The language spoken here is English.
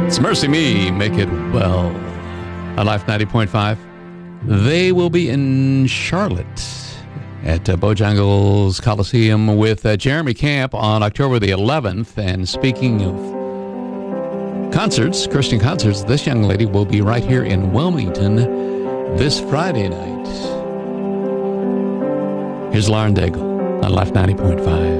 It's Mercy Me, Make It Well. On Life 90.5. They will be in Charlotte at Bojangles Coliseum with Jeremy Camp on October the 11th. And speaking of concerts, Christian concerts, this young lady will be right here in Wilmington this Friday night. Here's Lauren Daigle on Life 90.5.